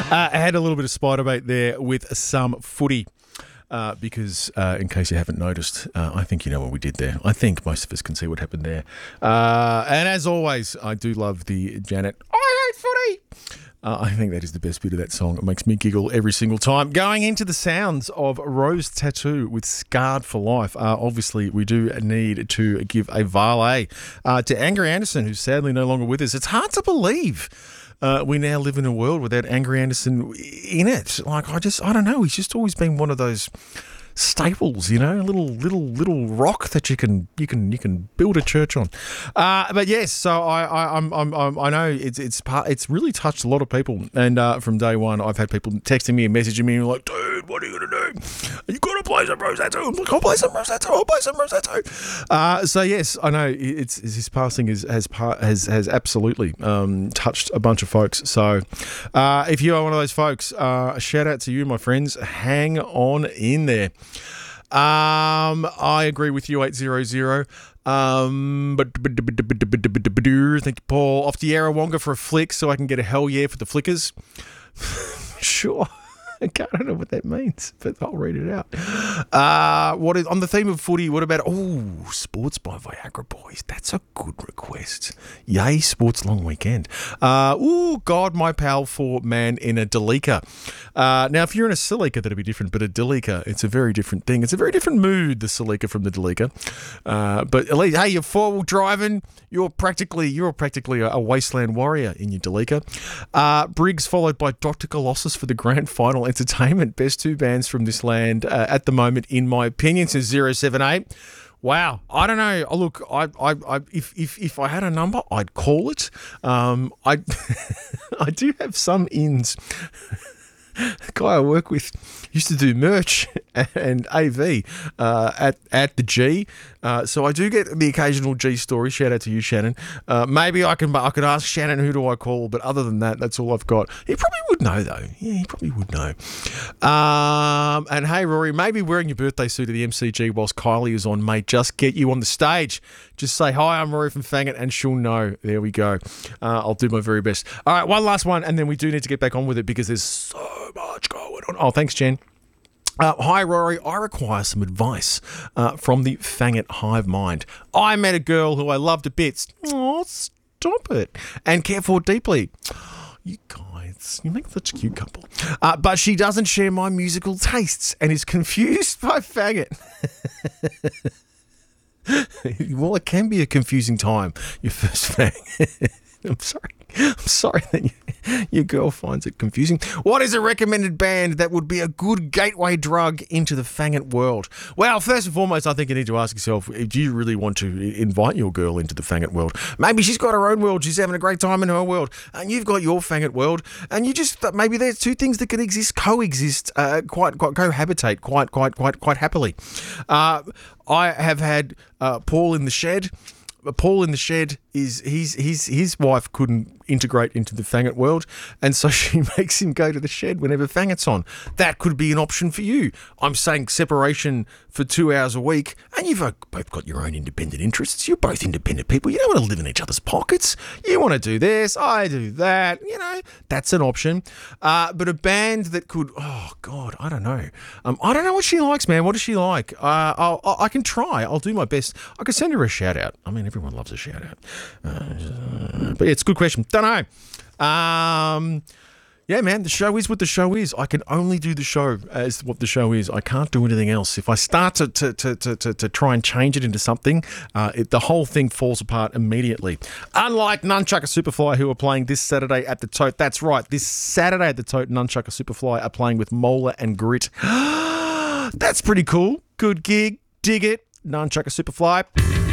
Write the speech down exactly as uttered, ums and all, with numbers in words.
Uh, I had a little bit of spider bait there with some footy. Uh, because, uh, in case you haven't noticed, uh, I think you know what we did there. I think most of us can see what happened there. Uh, and as always, I do love the Janet, I hate footy. Uh, I think that is the best bit of that song. It makes me giggle every single time. Going into the sounds of Rose Tattoo with Scarred for Life. Uh, obviously, we do need to give a valet uh, to Angry Anderson, who's sadly no longer with us. It's hard to believe. Uh, we now live in a world without Angry Anderson in it. Like, I just, I don't know. He's just always been one of those staples, you know, a little, little, little rock that you can, you can, you can build a church on. Uh, but yes, so I, I, I'm, I'm, I'm, I know it's, it's part, it's really touched a lot of people. And uh, from day one, I've had people texting me and messaging me and like, dude, what are you gonna do? You gotta play some Rose Tattoo. I'm like, I'll play some Rose Tattoo. I'll play some Rose Tattoo. Uh, so yes, I know it's, it's his passing is has has has absolutely um, touched a bunch of folks. So uh, if you are one of those folks, uh, a shout out to you, my friends. Hang on in there. Um, I agree with you, eight hundred. Um, but thank you, Paul. Off the Yarrawonga for a flick so I can get a hell yeah for the flickers. Sure. I don't know what that means, but I'll read it out. Uh, what is on the theme of footy? What about oh, sports by Viagra Boys? That's a good request. Yay, sports long weekend. Uh, ooh, God, my pal for man in a Delika. Uh, now, if you're in a Celica, that'd be different, but a Delika, it's a very different thing. It's a very different mood, the Celica from the Delika. Uh, but at least, hey, you're four wheel driving. You're practically you're practically a, a wasteland warrior in your Delika. Uh, Briggs followed by Doctor Colossus for the grand final. Entertainment, best two bands from this land uh, at the moment, in my opinion, since zero seven eight. Wow, I don't know. Oh, look, I, I, I, if, if, if I had a number, I'd call it. Um, I, I do have some ins. The guy I work with used to do merch and A V uh, at at the G, uh, so I do get the occasional G story. Shout out to you, Shannon. Uh, maybe I can I could ask Shannon who do I call, but other than that, that's all I've got. He probably would know though. Yeah, he probably would know. Um, and hey, Rory, maybe wearing your birthday suit at the M C G whilst Kylie is on may just get you on the stage. Just say hi, I'm Rory from Fangit, and she'll know. There we go. Uh, I'll do my very best. All right, one last one, and then we do need to get back on with it because there's so much going on. Oh, thanks, Jen. Uh, hi, Rory. I require some advice uh, from the Fangit hive mind. I met a girl who I loved to bits. Oh, stop it. And care for deeply. You guys, you make such a cute couple. Uh, but she doesn't share my musical tastes and is confused by Faggot. Well, it can be a confusing time, your first fang. I'm sorry. I'm sorry that you, your girl finds it confusing. What is a recommended band that would be a good gateway drug into the Fangit world? Well, first and foremost, I think you need to ask yourself, do you really want to invite your girl into the Fangit world? Maybe she's got her own world. She's having a great time in her world. And you've got your Fangit world. And you just, maybe there's two things that can exist, coexist, uh, quite, quite, cohabitate quite, quite, quite, quite happily. Uh, I have had uh, Paul in the shed. Paul in the shed is he's his his wife couldn't integrate into the Fangit world, and so she makes him go to the shed whenever Fangit's on. That could be an option for you. I'm saying separation for two hours a week, and you've both got your own independent interests. You're both independent people. You don't want to live in each other's pockets. You want to do this, I do that. You know, that's an option. Uh, but a band that could, oh God, I don't know. Um, I don't know what she likes, man. What does she like? Uh, I'll, I'll, I can try. I'll do my best. I can send her a shout out. I mean, everyone loves a shout out. Uh, but yeah, it's a good question. Don't know. Um, yeah, man, the show is what the show is. I can only do the show as what the show is. I can't do anything else. If I start to to to to, to, to try and change it into something, uh, it, the whole thing falls apart immediately. Unlike Nunchucker Superfly, who are playing this Saturday at the Tote. That's right, this Saturday at the Tote, Nunchucker Superfly are playing with Molar and Grit. That's pretty cool. Good gig. Dig it. Nunchucker Superfly.